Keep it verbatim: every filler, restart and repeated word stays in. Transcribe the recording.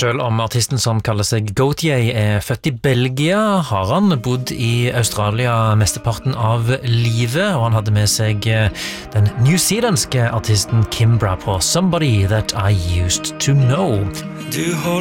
Selv om artisten som kaller seg Gautier er født i Belgia, har han bodd i Australia mesteparten av livet, og han hadde med seg den newzealandske artisten Kimbra på Somebody That I Used To Know. Du holder